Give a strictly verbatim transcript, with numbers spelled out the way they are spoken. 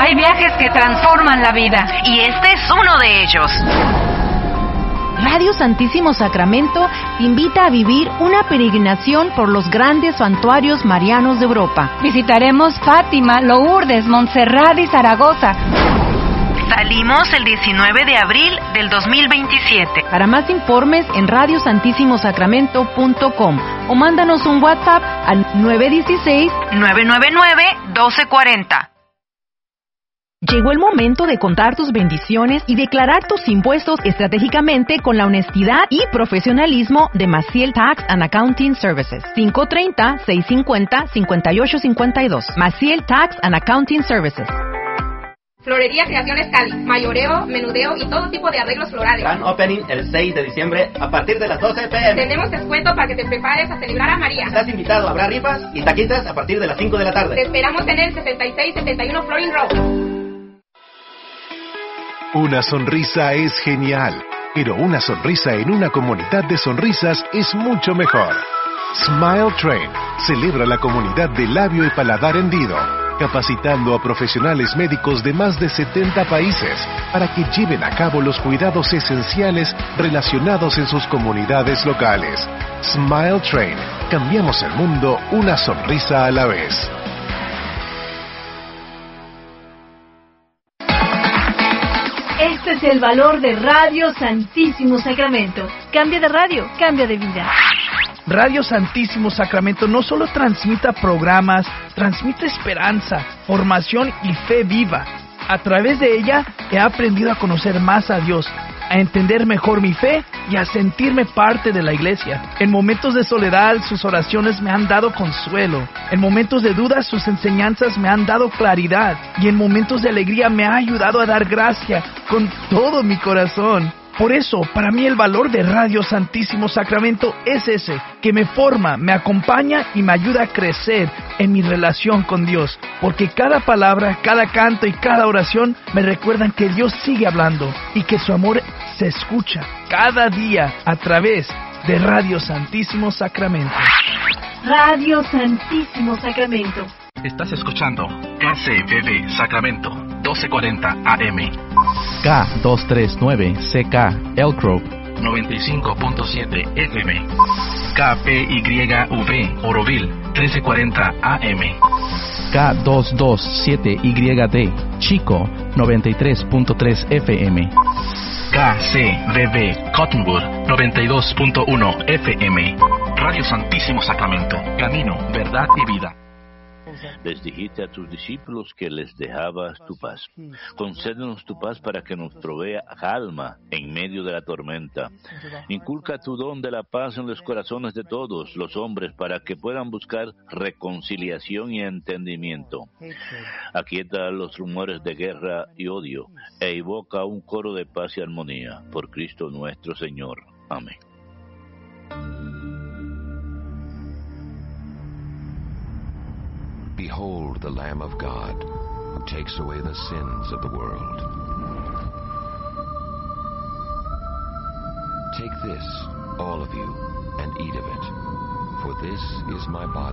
Hay viajes que transforman la vida. Y este es uno de ellos. Radio Santísimo Sacramento te invita a vivir una peregrinación por los grandes santuarios marianos de Europa. Visitaremos Fátima, Lourdes, Montserrat y Zaragoza. Salimos el diecinueve de abril del dos mil veintisiete. Para más informes en radio santísimo sacramento punto com o mándanos un WhatsApp al nueve uno seis, nueve nueve nueve, uno dos cuatro cero. Llegó el momento de contar tus bendiciones y declarar tus impuestos estratégicamente con la honestidad y profesionalismo de Maciel Tax and Accounting Services. cinco tres cero, seis cinco cero, cinco ocho cinco dos. Maciel Tax and Accounting Services. Florería Creaciones Cali, mayoreo, menudeo y todo tipo de arreglos florales. Gran opening el seis de diciembre a partir de las doce pe eme. Tenemos descuento para que te prepares a celebrar a María. Estás invitado, habrá rifas y taquitas a partir de las cinco de la tarde. Te esperamos en el sesenta y seis setenta y uno Florin Road. Una sonrisa es genial, pero una sonrisa en una comunidad de sonrisas es mucho mejor. Smile Train celebra la comunidad de labio y paladar hendido, capacitando a profesionales médicos de más de setenta países para que lleven a cabo los cuidados esenciales relacionados en sus comunidades locales. Smile Train, cambiamos el mundo una sonrisa a la vez. Este es el valor de Radio Santísimo Sacramento. Cambia de radio, cambia de vida. Radio Santísimo Sacramento no solo transmite programas, transmite esperanza, formación y fe viva. A través de ella he aprendido a conocer más a Dios, a entender mejor mi fe y a sentirme parte de la iglesia. En momentos de soledad, sus oraciones me han dado consuelo. En momentos de duda, sus enseñanzas me han dado claridad. Y en momentos de alegría me ha ayudado a dar gracia con todo mi corazón. Por eso, para mí el valor de Radio Santísimo Sacramento es ese, que me forma, me acompaña y me ayuda a crecer en mi relación con Dios. Porque cada palabra, cada canto y cada oración me recuerdan que Dios sigue hablando y que su amor se escucha cada día a través de Radio Santísimo Sacramento. Radio Santísimo Sacramento. Estás escuchando K C B B Sacramento, doce cuarenta A M. K doscientos treinta y nueve C K Elk Grove, noventa y cinco punto siete F M. K P Y V Oroville, trece cuarenta A M. K doscientos veintisiete Y D Chico, noventa y tres punto tres F M. K C B B Cottonwood, noventa y dos punto uno F M. Radio Santísimo Sacramento, camino, verdad y vida. Les dijiste a tus discípulos que les dejabas tu paz. Concédenos tu paz para que nos provea calma en medio de la tormenta. Inculca tu don de la paz en los corazones de todos los hombres para que puedan buscar reconciliación y entendimiento. Aquieta los rumores de guerra y odio e evoca un coro de paz y armonía. Por Cristo nuestro Señor. Amén. Behold the Lamb of God, who takes away the sins of the world. Take this, all of you, and eat of it, for this is my body.